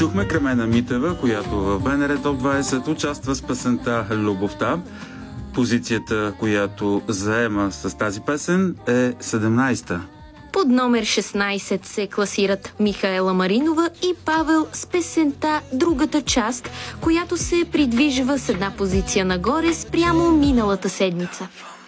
Чухме Кремена Митева, която в БНР Топ 20 участва с песента "Любовта". Позицията, която заема с тази песен, е 17-та. Под номер 16 се класират Михаела Маринова и Павел с песента "Другата част", която се придвижва с една позиция нагоре спрямо миналата седмица.